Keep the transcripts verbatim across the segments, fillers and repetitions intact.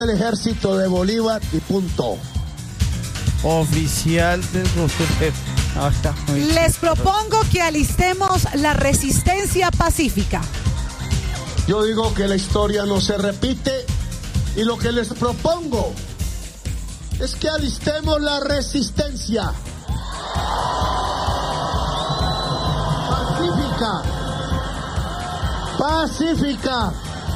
el ejército de Bolívar y punto. Oficial del gobierno. Les propongo que alistemos la resistencia pacífica. Yo digo que la historia no se repite y lo que les propongo es que alistemos la resistencia pacífica, pacífica.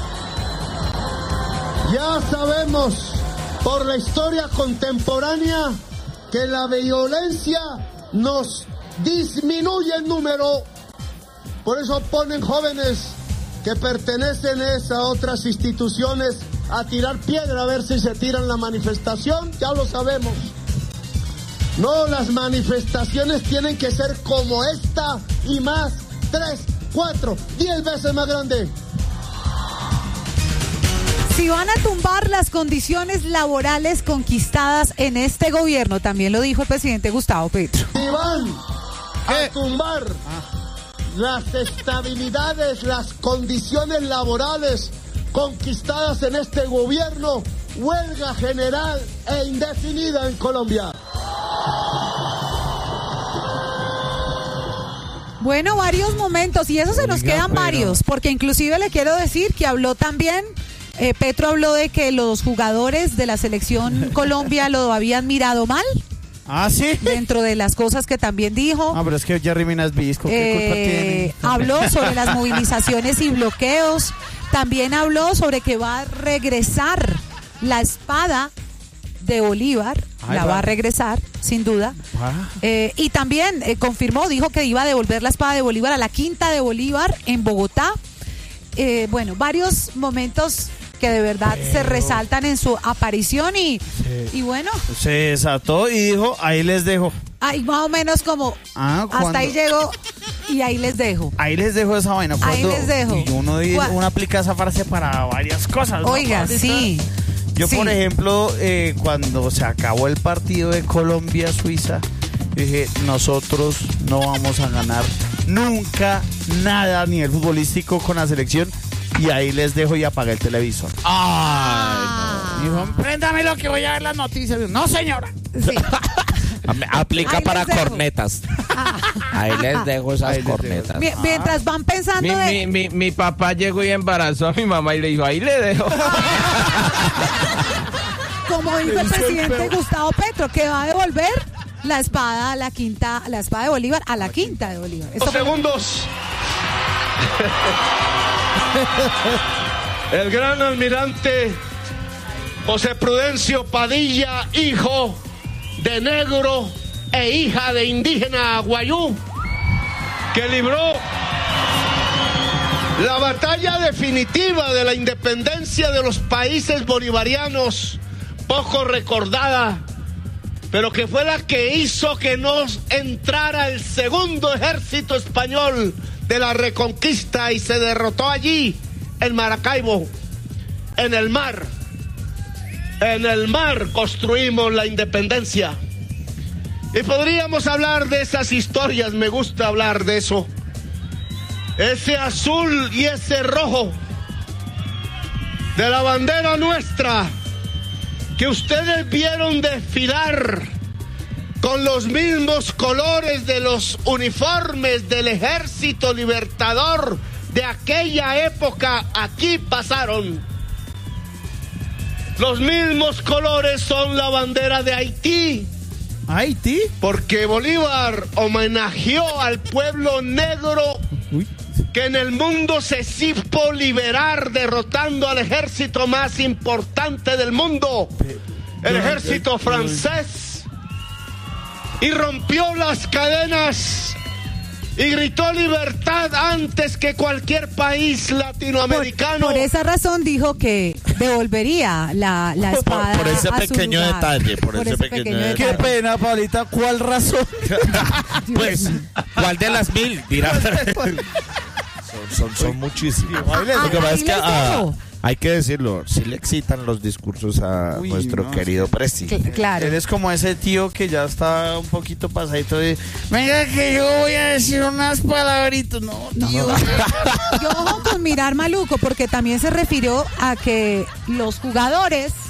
Ya sabemos por la historia contemporánea que la violencia nos disminuye el número. Por eso ponen jóvenes que pertenecen a esas otras instituciones a tirar piedra a ver si se tiran la manifestación. Ya lo sabemos. No, las manifestaciones tienen que ser como esta y más, tres, cuatro, diez veces más grande. Si van a tumbar las condiciones laborales conquistadas en este gobierno, también lo dijo el presidente Gustavo Petro. Si van a tumbar las estabilidades, las condiciones laborales conquistadas en este gobierno, huelga general e indefinida en Colombia. Bueno, varios momentos, y eso se nos quedan varios, porque inclusive le quiero decir que habló también... Eh, Petro habló de que los jugadores de la selección Colombia lo habían mirado mal. Ah, sí. Dentro de las cosas que también dijo. Ah, pero es que Jerry Minas Visco, ¿qué eh, culpa tiene? Habló sobre las movilizaciones y bloqueos. También habló sobre que va a regresar la espada de Bolívar. Ay, la va. va a regresar, sin duda. Eh, y también eh, confirmó, dijo que iba a devolver la espada de Bolívar a la Quinta de Bolívar en Bogotá. Eh, bueno, varios momentos que de verdad Pero... se resaltan en su aparición y, sí. y bueno. Se desató y dijo, ahí les dejo. Ahí más o menos como, ah, hasta ahí llego y ahí les dejo. Ahí les dejo esa vaina. Ahí les dejo. Y uno, uno aplica esa frase para varias cosas, ¿no? Oiga, sí. Yo, sí. por ejemplo, eh, cuando se acabó el partido de Colombia-Suiza, dije, nosotros no vamos a ganar nunca nada a nivel futbolístico con la selección. Y ahí les dejo y apagué el televisor. ¡Ay! No. Dijo, préndame lo que voy a ver las noticias. No, señora. Sí. Aplica ahí para cornetas. Ah. Ahí les dejo esas ahí cornetas. Dejo. Mientras van pensando mi, de... mi, mi, mi papá llegó y embarazó a mi mamá y le dijo, ahí le dejo. Como dijo el presidente Gustavo Petro, que va a devolver la espada a la quinta, la espada de Bolívar a la Quinta de Bolívar. Dos segundos. El gran almirante José Prudencio Padilla, hijo de negro e hija de indígena guayú, que libró la batalla definitiva de la independencia de los países bolivarianos, poco recordada, pero que fue la que hizo que nos entrara el segundo ejército español de la Reconquista y se derrotó allí en Maracaibo, en el mar. En el mar construimos la independencia. Y podríamos hablar de esas historias, me gusta hablar de eso. Ese azul y ese rojo de la bandera nuestra que ustedes vieron desfilar con los mismos colores de los uniformes del Ejército Libertador de aquella época, aquí pasaron. Los mismos colores son la bandera de Haití. ¿Haití? Porque Bolívar homenajeó al pueblo negro Uy. que en el mundo se supo liberar derrotando al ejército más importante del mundo, el ejército francés. Y rompió las cadenas y gritó libertad antes que cualquier país latinoamericano. Por, por esa razón dijo que devolvería la, la espada. Por, por ese a pequeño su detalle. Por, por ese, ese pequeño, pequeño detalle. Qué pena, Paulita. ¿Cuál razón? Pues, ¿cuál de las mil? Dirá. son, son, son muchísimas. Ah, Lo que pasa es que ah, hay que decirlo, sí le excitan los discursos a Uy, nuestro no, querido Presti. Claro. Él es como ese tío que ya está un poquito pasadito de, venga que yo voy a decir unas palabritas. No, tío. No. Yo ojo con mirar maluco, porque también se refirió a que los jugadores